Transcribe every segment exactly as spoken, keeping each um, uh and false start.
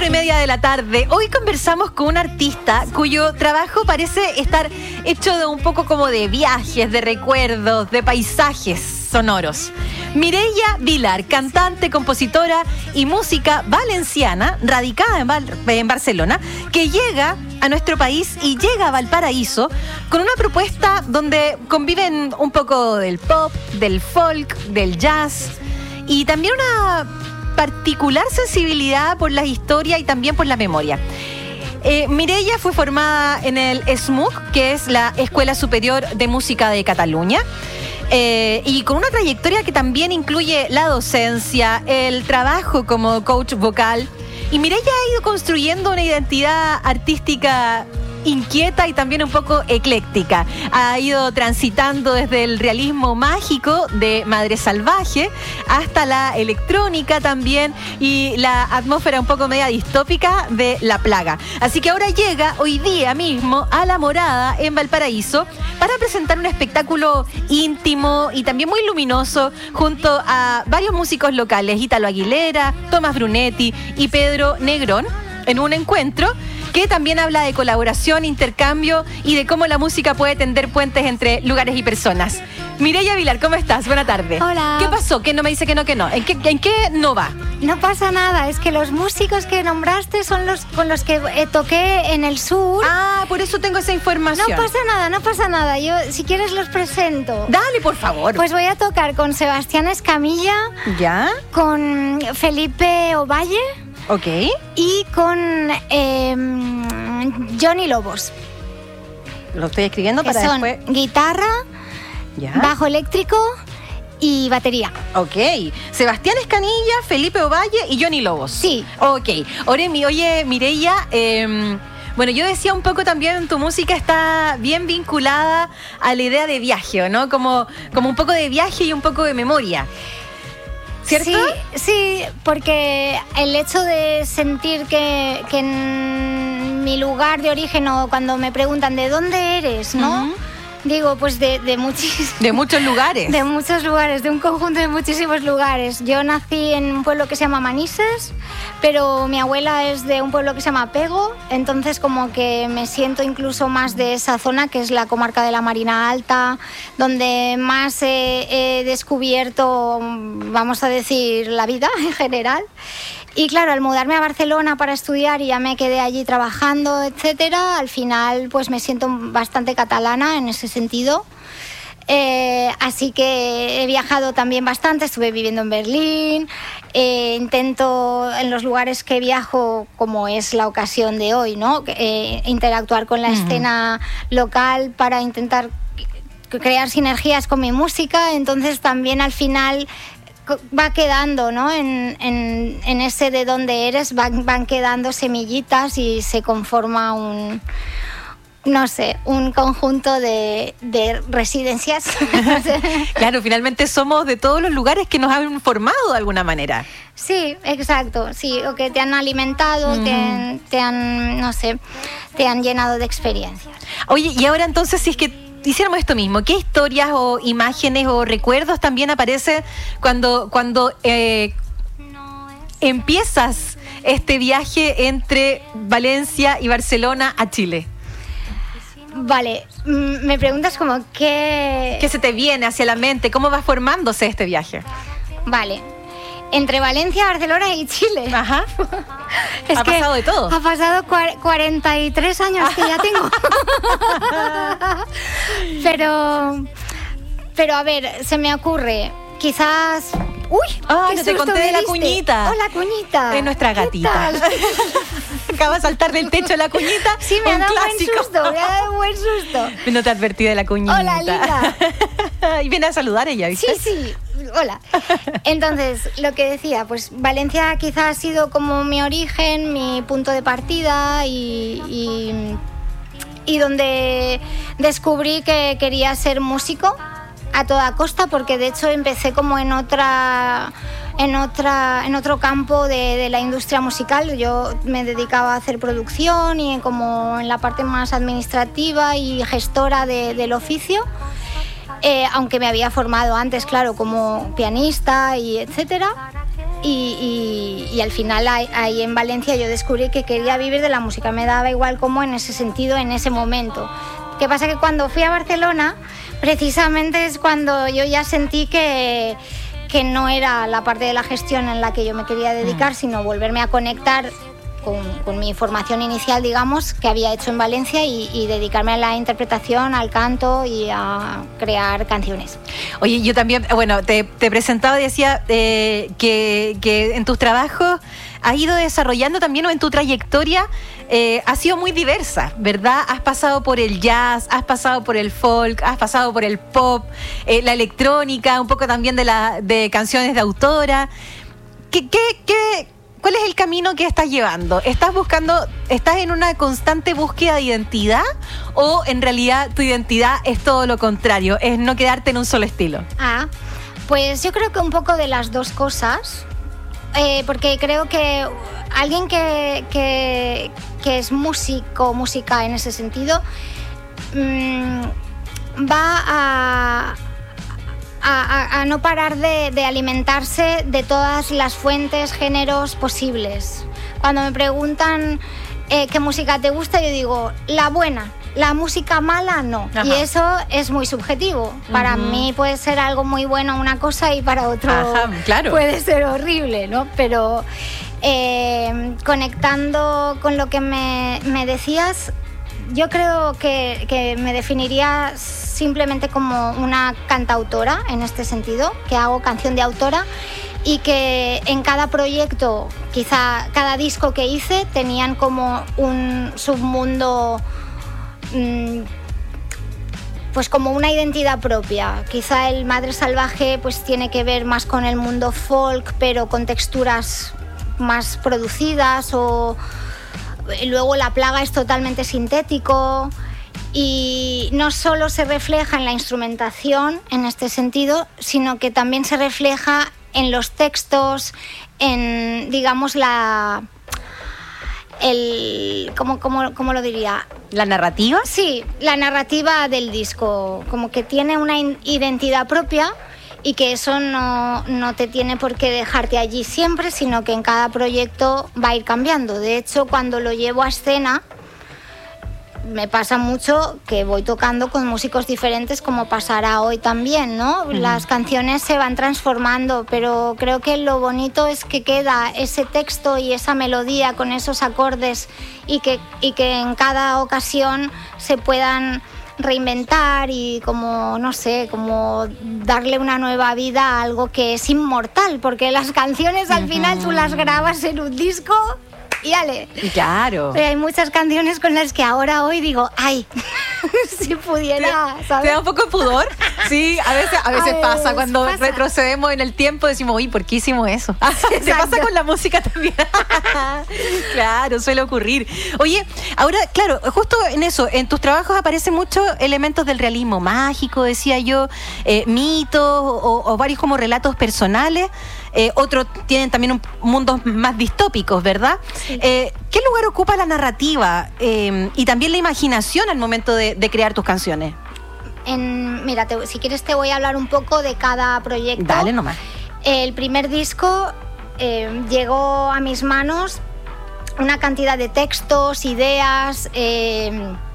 y media de la tarde. Hoy conversamos con un artista cuyo trabajo parece estar hecho de un poco como de viajes, de recuerdos, de paisajes sonoros. Mireia Vilar, cantante, compositora y música valenciana, radicada en, Val- en Barcelona, que llega a nuestro país y llega a Valparaíso con una propuesta donde conviven un poco del pop, del folk, del jazz y también una particular sensibilidad por la historia y también por la memoria. Eh, Mireia fue formada en el S M U C, que es la Escuela Superior de Música de Cataluña, eh, y con una trayectoria que también incluye la docencia, el trabajo como coach vocal. Y Mireia ha ido construyendo una identidad artística inquieta y también un poco ecléctica. Ha ido transitando desde el realismo mágico de Madre Salvaje hasta la electrónica también y la atmósfera un poco media distópica de La Plaga. Así que ahora llega hoy día mismo a La Morada en Valparaíso para presentar un espectáculo íntimo y también muy luminoso junto a varios músicos locales, Ítalo Aguilera, Tomás Brunetti y Pedro Negrón, en un encuentro que también habla de colaboración, intercambio y de cómo la música puede tender puentes entre lugares y personas. Mireia Vilar, ¿cómo estás? Buena tarde. Hola. ¿Qué pasó? ¿Qué no me dice que no, que no? ¿En qué, en qué no va? No pasa nada, es que los músicos que nombraste son los con los que eh, toqué en el sur. Ah, por eso tengo esa información. No pasa nada, no pasa nada. Yo, si quieres, los presento. Dale, por favor. Pues voy a tocar con Sebastián Escamilla, ¿Ya? con Felipe Ovalle Ok. y con eh, Johnny Lobos. Lo estoy escribiendo Que para son después. guitarra, ¿Ya? bajo eléctrico y batería. Ok. Sebastián Escanilla, Felipe Ovalle y Johnny Lobos. Sí. Ok. Oye, mi, oye Mireia, eh, bueno, yo decía un poco también, tu música está bien vinculada a la idea de viaje, ¿no? Como, como un poco de viaje y un poco de memoria. ¿Cierto? Sí, sí, porque el hecho de sentir que, que en mi lugar de origen o cuando me preguntan ¿de dónde eres?, ¿no? Uh-huh. Digo, pues de, de muchísimos... De muchos lugares. De muchos lugares, de un conjunto de muchísimos lugares. Yo nací en un pueblo que se llama Manises, pero mi abuela es de un pueblo que se llama Pego, entonces como que me siento incluso más de esa zona, que es la comarca de la Marina Alta, donde más he, he descubierto, vamos a decir, la vida en general. Y claro, al mudarme a Barcelona para estudiar y ya me quedé allí trabajando, etcétera, al final pues me siento bastante catalana en ese sentido. Eh, así que he viajado también bastante, estuve viviendo en Berlín, eh, intento en los lugares que viajo, como es la ocasión de hoy, ¿no? Eh, interactuar con la uh-huh. escena local para intentar crear sinergias con mi música, entonces también al final va quedando, ¿no? En, en, en ese de dónde eres van, van quedando semillitas y se conforma un, no sé, un conjunto de, de residencias. Claro, finalmente somos de todos los lugares que nos han formado de alguna manera. Sí, exacto, sí, o que te han alimentado, uh-huh. te, han, te han, no sé, te han llenado de experiencias. Oye, y ahora entonces, si es que hiciéramos esto mismo, ¿qué historias o imágenes o recuerdos también aparecen cuando, cuando eh, empiezas este viaje entre Valencia y Barcelona a Chile? Vale, me preguntas como qué... ¿Qué se te viene hacia la mente? ¿Cómo va formándose este viaje? Vale. Entre Valencia, Barcelona y Chile. Ajá. Es ha que pasado de todo. Ha pasado cuarenta y tres años que ya tengo. pero, pero a ver, se me ocurre, quizás... ¡Uy! ¡Ah, no te conté de la cuñita! ¡Hola, cuñita! Es nuestra gatita. Acaba de saltar del techo la cuñita. Sí, me un ha dado clásico. buen susto, me ha dado un buen susto. No te advertí de la cuñita. Hola, linda. Y viene a saludar ella, ¿viste? Sí, sí. Hola. Entonces, lo que decía, pues Valencia quizás ha sido como mi origen, mi punto de partida y, y, y donde descubrí que quería ser músico a toda costa, porque de hecho empecé como en otra en otra en otro campo de, de la industria musical. Yo me dedicaba a hacer producción y como en la parte más administrativa y gestora de, del oficio. Eh, aunque me había formado antes, claro, como pianista y etcétera. y, y, y al final ahí, ahí en Valencia yo descubrí que quería vivir de la música, me daba igual cómo en ese sentido, en ese momento. ¿Qué pasa? Que cuando fui a Barcelona, precisamente es cuando yo ya sentí que, que no era la parte de la gestión en la que yo me quería dedicar, sino volverme a conectar Con, con mi formación inicial, digamos, que había hecho en Valencia y, y dedicarme a la interpretación, al canto y a crear canciones. Oye, yo también, bueno, te, te presentaba y decía eh, que, que en tus trabajos has ido desarrollando también, o en tu trayectoria eh, ha sido muy diversa, ¿verdad? Has pasado por el jazz, has pasado por el folk, has pasado por el pop, eh, la electrónica, un poco también de, la, de canciones de autora. ¿Qué, qué, qué ¿Cuál es el camino que estás llevando? ¿Estás buscando, estás en una constante búsqueda de identidad o en realidad tu identidad es todo lo contrario, es no quedarte en un solo estilo? Ah, pues yo creo que un poco de las dos cosas, eh, porque creo que alguien que, que, que es músico, música en ese sentido, mmm, va a... A, a, a no parar de, de alimentarse de todas las fuentes, géneros posibles. Cuando me preguntan eh, qué música te gusta, yo digo, la buena, la música mala no. Ajá. Y eso es muy subjetivo. Para uh-huh. mí puede ser algo muy bueno una cosa y para otro Ajá, claro. puede ser horrible, ¿no? Pero eh, conectando con lo que me, me decías, yo creo que, que me definiría simplemente como una cantautora en este sentido, que hago canción de autora y que en cada proyecto, quizá cada disco que hice, tenían como un submundo, mmm, pues como una identidad propia. Quizá el Madre Salvaje pues tiene que ver más con el mundo folk, pero con texturas más producidas, o luego La Plaga es totalmente sintético. Y no solo se refleja en la instrumentación en este sentido, sino que también se refleja en los textos, en, digamos, la... El, ¿cómo, cómo, ¿Cómo lo diría? ¿La narrativa? Sí, la narrativa del disco. Como que tiene una identidad propia y que eso no, no te tiene por qué dejarte allí siempre, sino que en cada proyecto va a ir cambiando. De hecho, cuando lo llevo a escena, me pasa mucho que voy tocando con músicos diferentes, como pasará hoy también, ¿no? Uh-huh. Las canciones se van transformando, pero creo que lo bonito es que queda ese texto y esa melodía con esos acordes y que, y que en cada ocasión se puedan reinventar y como, no sé, como darle una nueva vida a algo que es inmortal, porque las canciones al uh-huh. final tú las grabas en un disco y ale. Claro. Pero hay muchas canciones con las que ahora hoy digo, ay, si pudiera, ¿sabes? ¿Te da un poco de pudor? Sí, a veces, a veces a pasa. Veces cuando pasa. Retrocedemos en el tiempo decimos, uy, ¿por qué hicimos eso? Sí, ¿te pasa con la música también? Claro, suele ocurrir. Oye, ahora, claro, justo en eso, en tus trabajos aparecen muchos elementos del realismo mágico, decía yo, eh, mitos o, o varios como relatos personales. Eh, otros tienen también un, mundos más distópicos, ¿verdad? Sí. Eh, ¿Qué lugar ocupa la narrativa eh, y también la imaginación al momento de, de crear tus canciones? En, mira, te, si quieres te voy a hablar un poco de cada proyecto. Dale nomás. El primer disco eh, llegó a mis manos una cantidad de textos, ideas, eh,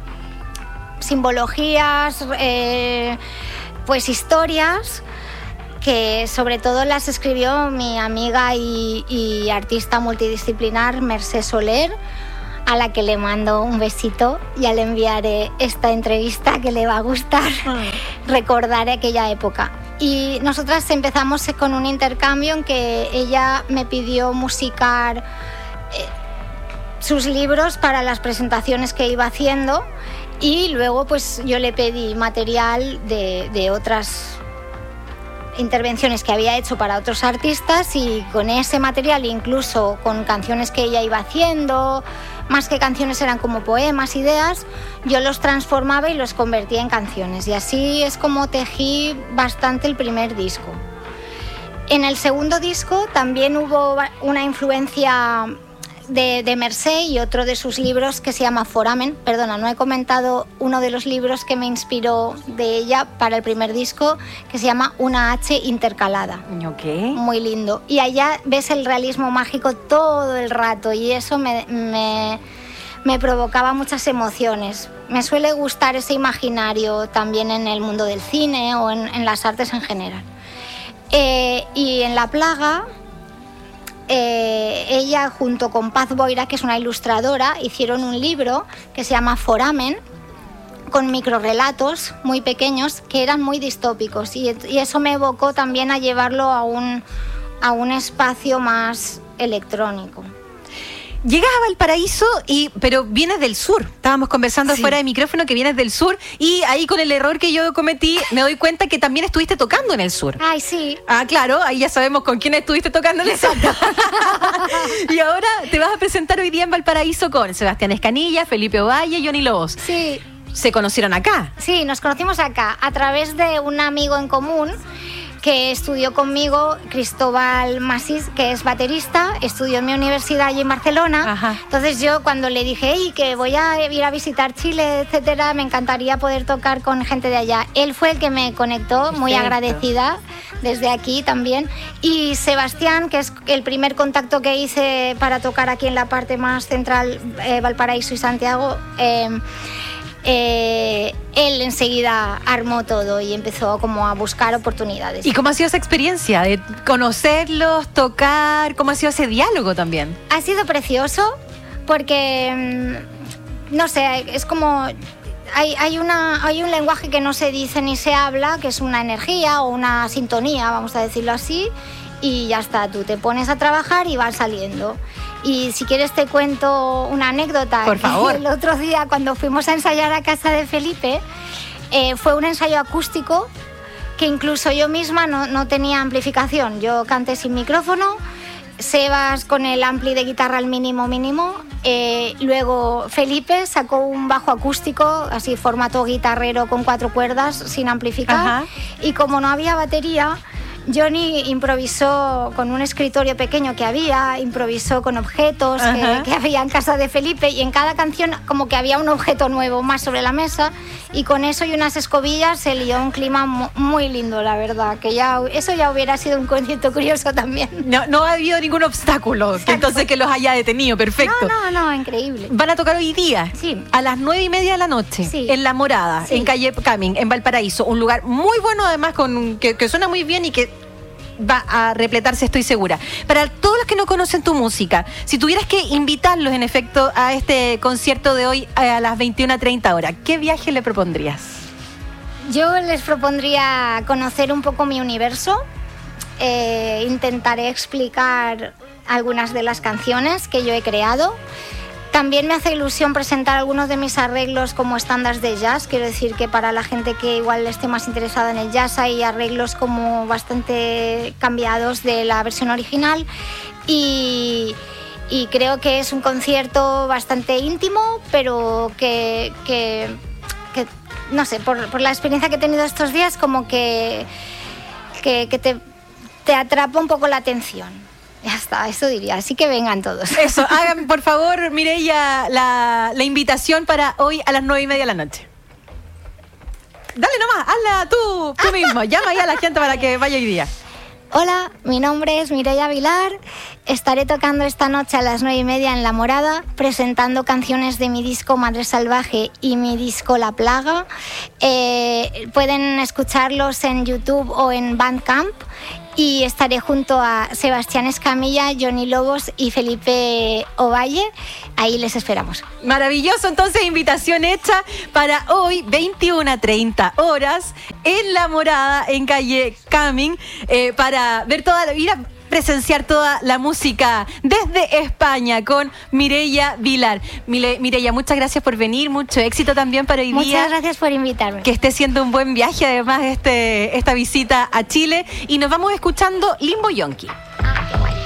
simbologías, eh, pues historias, que sobre todo las escribió mi amiga y, y artista multidisciplinar Mercè Soler, a la que le mando un besito. Ya le enviaré esta entrevista que le va a gustar, mm. recordar aquella época. Y nosotras empezamos con un intercambio en que ella me pidió musicar eh, sus libros para las presentaciones que iba haciendo, y luego pues yo le pedí material de, de otras intervenciones que había hecho para otros artistas, y con ese material, incluso con canciones que ella iba haciendo, más que canciones eran como poemas, ideas, yo los transformaba y los convertía en canciones, y así es como tejí bastante el primer disco. En el segundo disco también hubo una influencia de, de Mercé y otro de sus libros que se llama Foramen. Perdona, no he comentado uno de los libros que me inspiró de ella para el primer disco, que se llama Una H intercalada. Ok. Muy lindo. Y allá ves el realismo mágico todo el rato y eso me, me, me provocaba muchas emociones. Me suele gustar ese imaginario también en el mundo del cine o en, en las artes en general. Eh, y en La Plaga... Eh, ella junto con Paz Boira, que es una ilustradora, hicieron un libro que se llama Foramen, con microrelatos muy pequeños que eran muy distópicos y, y eso me evocó también a llevarlo a un, a un espacio más electrónico. Llegas a Valparaíso, y, pero vienes del sur. Estábamos conversando sí. fuera de micrófono que vienes del sur y ahí con el error que yo cometí me doy cuenta que también estuviste tocando en el sur. Ay, sí. Ah, claro, ahí ya sabemos con quién estuviste tocando en el sur. Y ahora te vas a presentar hoy día en Valparaíso con Sebastián Escanilla, Felipe Ovalle y Johnny Lobos. Sí. ¿Se conocieron acá? Sí, nos conocimos acá a través de un amigo en común que estudió conmigo, Cristóbal Masís, que es baterista, estudió en mi universidad allí en Barcelona. Ajá. Entonces yo cuando le dije, hey, que voy a ir a visitar Chile, etcétera, me encantaría poder tocar con gente de allá. Él fue el que me conectó, perfecto. Muy agradecida desde aquí también. Y Sebastián, que es el primer contacto que hice para tocar aquí en la parte más central, eh, Valparaíso y Santiago, eh, Eh, él enseguida armó todo y empezó como a buscar oportunidades. ¿Y cómo ha sido esa experiencia de conocerlos, tocar? ¿Cómo ha sido ese diálogo también? Ha sido precioso porque, no sé, es como... Hay, hay, una, hay un lenguaje que no se dice ni se habla, que es una energía o una sintonía, vamos a decirlo así, y ya está, tú te pones a trabajar y vas saliendo. Y si quieres te cuento una anécdota. Por favor. El otro día cuando fuimos a ensayar a casa de Felipe, eh, fue un ensayo acústico que incluso yo misma no, no tenía amplificación. Yo canté sin micrófono, Sebas con el ampli de guitarra al mínimo mínimo, eh, luego Felipe sacó un bajo acústico, así formato guitarrero con cuatro cuerdas, sin amplificar. Ajá. Y como no había batería, Johnny improvisó con un escritorio pequeño que había, improvisó con objetos que, que había en casa de Felipe y en cada canción como que había un objeto nuevo más sobre la mesa y con eso y unas escobillas se lió un clima muy lindo, la verdad, que ya eso ya hubiera sido un concierto curioso también. No, no ha habido ningún obstáculo que entonces que los haya detenido, perfecto. No, no, no, increíble. Van a tocar hoy día, sí. a las nueve y media de la noche, sí. en La Morada, sí. en calle Camin, en Valparaíso, un lugar muy bueno además con que, que suena muy bien y que va a repletarse, estoy segura. Para todos los que no conocen tu música, si tuvieras que invitarlos en efecto a este concierto de hoy a las veintiuna treinta horas, ¿qué viaje le propondrías? Yo les propondría conocer un poco mi universo. Eh, intentaré explicar algunas de las canciones que yo he creado. También me hace ilusión presentar algunos de mis arreglos como estándares de jazz. Quiero decir que para la gente que igual esté más interesada en el jazz hay arreglos como bastante cambiados de la versión original y, y creo que es un concierto bastante íntimo, pero que, que, que no sé, por, por la experiencia que he tenido estos días como que, que, que te, te atrapa un poco la atención. Ya está, eso diría, así que vengan todos. Eso, hagan por favor, Mireia, la, la invitación para hoy a las nueve y media de la noche. Dale nomás, hazla tú, tú mismo, llama ahí a la gente para que vaya hoy día. Hola, mi nombre es Mireia Vilar, estaré tocando esta noche a las nueve y media en La Morada, presentando canciones de mi disco Madre Salvaje y mi disco La Plaga. Eh, pueden escucharlos en YouTube o en Bandcamp. Y estaré junto a Sebastián Escamilla, Johnny Lobos y Felipe Ovalle. Ahí les esperamos. Maravilloso, entonces invitación hecha para hoy, veintiuna treinta horas, en La Morada, en calle Camin, eh, para ver toda, ir a presenciar toda la música desde España con Mireia Vilar. Mireia, muchas gracias por venir, mucho éxito también para hoy día. Muchas gracias por invitarme. Que esté siendo un buen viaje, además, este, esta visita a Chile. Y nos vamos escuchando Limbo Yonki.